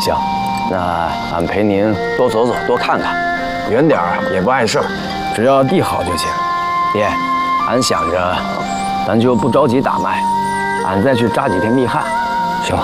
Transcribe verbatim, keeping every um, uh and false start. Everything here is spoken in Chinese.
行，那俺陪您多走走，多看看，远点儿也不碍事儿，只要地好就行。爹，俺想着，咱就不着急打脉，俺再去扎几天密汗。